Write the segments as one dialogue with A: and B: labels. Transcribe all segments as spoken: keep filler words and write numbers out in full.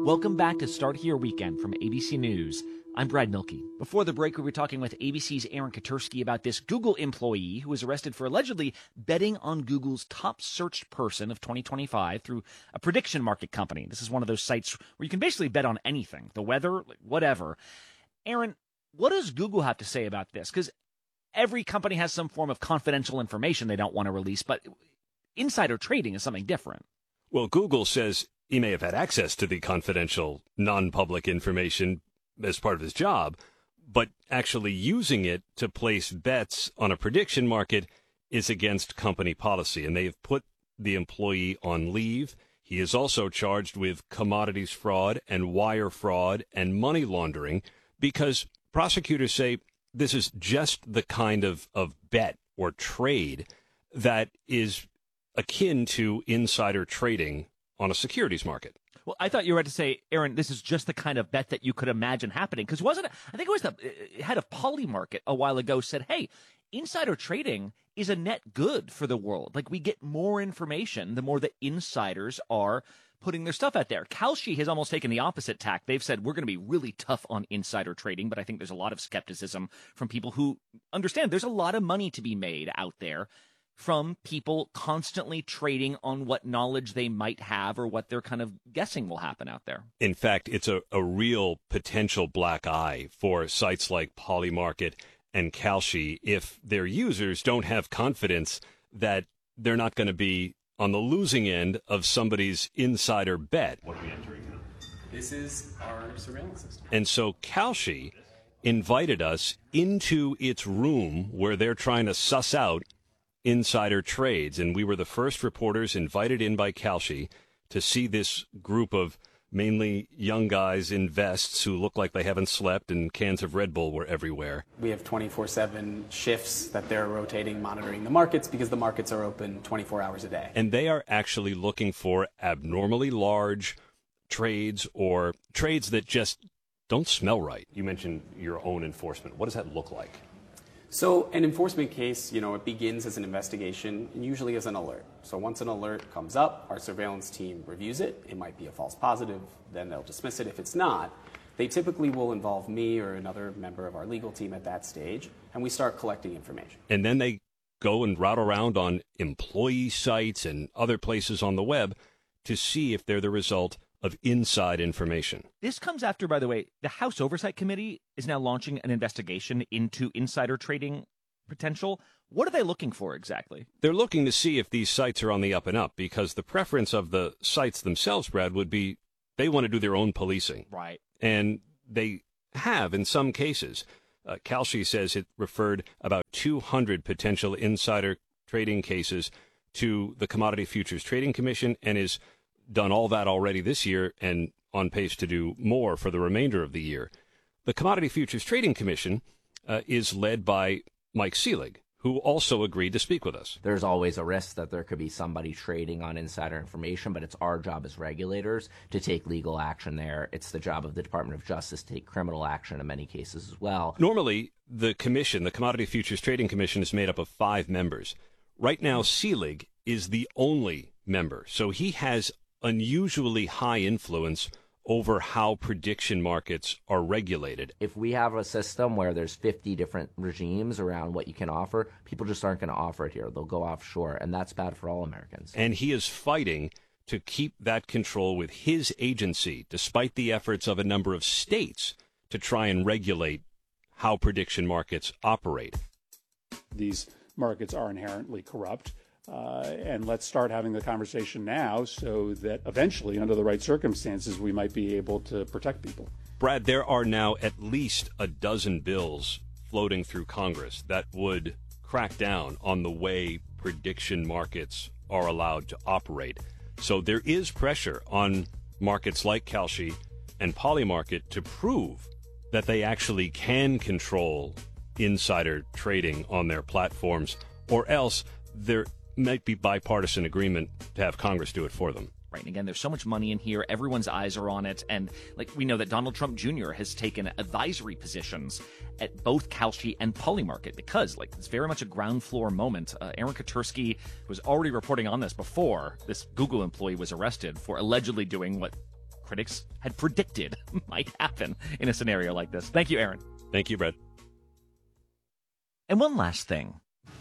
A: Welcome back to Start Here Weekend from A B C News. I'm Brad Milkey. Before the break, we were talking with A B C's Aaron Katersky about this Google employee who was arrested for allegedly betting on Google's top searched person of twenty twenty-five through a prediction market company. This is one of those sites where you can basically bet on anything, the weather, whatever. Aaron, what does Google have to say about this? Because every company has some form of confidential information they don't want to release, but insider trading is something different.
B: Well, Google says he may have had access to the confidential, non-public information as part of his job, but actually using it to place bets on a prediction market is against company policy, and they have put the employee on leave. He is also charged with commodities fraud and wire fraud and money laundering because prosecutors say this is just the kind of, of bet or trade that is akin to insider trading on a securities market.
A: Well, I thought you were about to say, Aaron, this is just the kind of bet that you could imagine happening. Because wasn't it, I think it was the head of Polymarket a while ago said, hey, insider trading is a net good for the world. Like, we get more information the more that insiders are putting their stuff out there. Kalshi has almost taken the opposite tack. They've said, we're going to be really tough on insider trading, but I think there's a lot of skepticism from people who understand there's a lot of money to be made out there from people constantly trading on what knowledge they might have or what they're kind of guessing will happen out there.
B: In fact, it's a, a real potential black eye for sites like Polymarket and Kalshi if their users don't have confidence that they're not going to be on the losing end of somebody's insider bet.
C: What are we entering now? This is our surveillance system.
B: And so Kalshi invited us into its room where they're trying to suss out insider trades, and we were the first reporters invited in by Kalshi to see this group of mainly young guys in vests who look like they haven't slept, and cans of Red Bull were everywhere.
D: We have twenty-four seven shifts that they're rotating, monitoring the markets because the markets are open twenty-four hours a day.
B: And they are actually looking for abnormally large trades or trades that just don't smell right. You mentioned your own enforcement. What does that look like?
D: So an enforcement case, you know, it begins as an investigation and usually as an alert. So once an alert comes up, our surveillance team reviews it. It might be a false positive, then they'll dismiss it. If it's not, they typically will involve me or another member of our legal team at that stage, and we start collecting information.
B: And then they go and route around on employee sites and other places on the web to see if they're the result of inside information.
A: This comes after, by the way, the House Oversight Committee is now launching an investigation into insider trading potential. What are they looking for exactly?
B: They're looking to see if these sites are on the up and up, because the preference of the sites themselves, Brad, would be they want to do their own policing.
A: Right.
B: And they have in some cases. Uh, Kalshi says it referred about two hundred potential insider trading cases to the Commodity Futures Trading Commission and is done all that already this year and on pace to do more for the remainder of the year. The Commodity Futures Trading Commission uh, is led by Mike Selig, who also agreed to speak with us.
E: There's always a risk that there could be somebody trading on insider information, but it's our job as regulators to take legal action there. It's the job of the Department of Justice to take criminal action in many cases as well.
B: Normally, the commission, the Commodity Futures Trading Commission, is made up of five members. Right now, Selig is the only member, so he has unusually high influence over how prediction markets are regulated.
E: If we have a system where there's fifty different regimes around what you can offer, people just aren't going to offer it here. They'll go offshore, and that's bad for all Americans.
B: And he is fighting to keep that control with his agency, despite the efforts of a number of states to try and regulate how prediction markets operate.
F: These markets are inherently corrupt. Uh, and let's start having the conversation now so that eventually, under the right circumstances, we might be able to protect people.
B: Brad, there are now at least a dozen bills floating through Congress that would crack down on the way prediction markets are allowed to operate. So there is pressure on markets like Kalshi and Polymarket to prove that they actually can control insider trading on their platforms, or else there might be bipartisan agreement to have Congress do it for them.
A: Right. And again, there's so much money in here. Everyone's eyes are on it. And like we know that Donald Trump Junior has taken advisory positions at both Kalshi and Polymarket because like it's very much a ground floor moment. Uh, Aaron Katersky was already reporting on this before this Google employee was arrested for allegedly doing what critics had predicted might happen in a scenario like this. Thank you, Aaron.
B: Thank you, Brett.
A: And one last thing.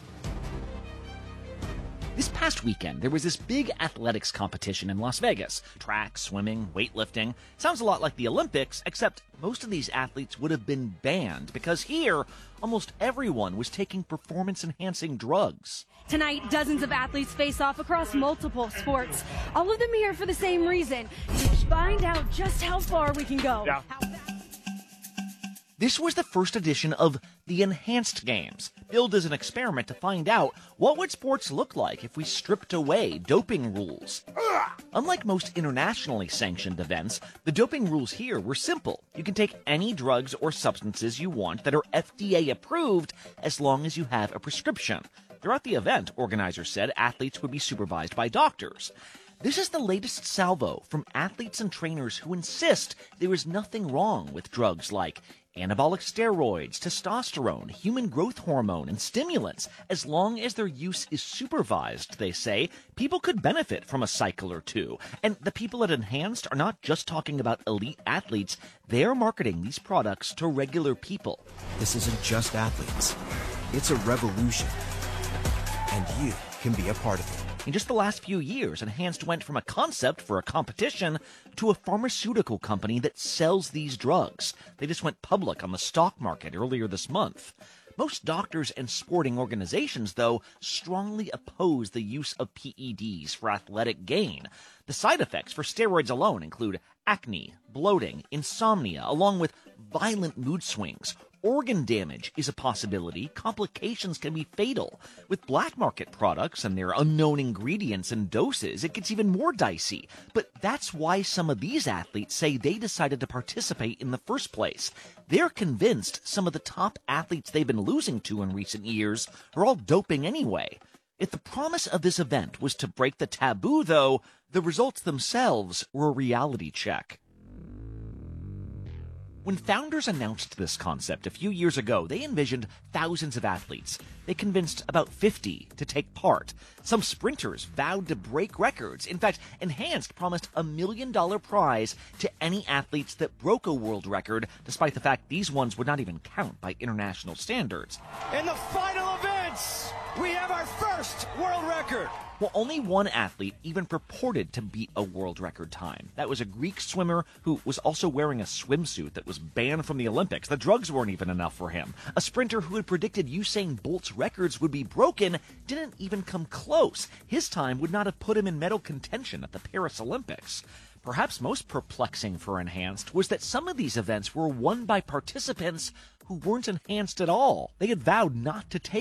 A: This past weekend, there was this big athletics competition in Las Vegas. Track, swimming, weightlifting. Sounds a lot like the Olympics, except most of these athletes would have been banned because here, almost everyone was taking performance-enhancing drugs.
G: Tonight, dozens of athletes face off across multiple sports. All of them here for the same reason, to find out just how far we can go.
A: Yeah. This was the first edition of the Enhanced Games, billed as an experiment to find out what would sports look like if we stripped away doping rules. Unlike most internationally sanctioned events, the doping rules here were simple. You can take any drugs or substances you want that are F D A approved as long as you have a prescription. Throughout the event, organizers said athletes would be supervised by doctors. This is the latest salvo from athletes and trainers who insist there is nothing wrong with drugs like anabolic steroids, testosterone, human growth hormone, and stimulants. As long as their use is supervised, they say, people could benefit from a cycle or two. And the people at Enhanced are not just talking about elite athletes, they're marketing these products to regular people.
H: This isn't just athletes. It's a revolution. And you can be a part of it.
A: In just the last few years, Enhanced went from a concept for a competition to a pharmaceutical company that sells these drugs. They just went public on the stock market earlier this month. Most doctors and sporting organizations, though, strongly oppose the use of P E Ds for athletic gain. The side effects for steroids alone include acne, bloating, insomnia, along with violent mood swings. Organ damage is a possibility. Complications can be fatal. With black market products and their unknown ingredients and doses, it gets even more dicey. But that's why some of these athletes say they decided to participate in the first place. They're convinced some of the top athletes they've been losing to in recent years are all doping anyway. If the promise of this event was to break the taboo, though, the results themselves were a reality check. When founders announced this concept a few years ago, they envisioned thousands of athletes. They convinced about fifty to take part. Some sprinters vowed to break records. In fact, Enhanced promised a million dollar prize to any athletes that broke a world record, despite the fact these ones would not even count by international standards.
I: In the final events, we have our first world record.
A: Well, only one athlete even purported to beat a world record time. That was a Greek swimmer who was also wearing a swimsuit that was banned from the Olympics. The drugs weren't even enough for him. A sprinter who had predicted Usain Bolt's records would be broken didn't even come close. His time would not have put him in medal contention at the Paris Olympics. Perhaps most perplexing for Enhanced was that some of these events were won by participants who weren't enhanced at all. They had vowed not to take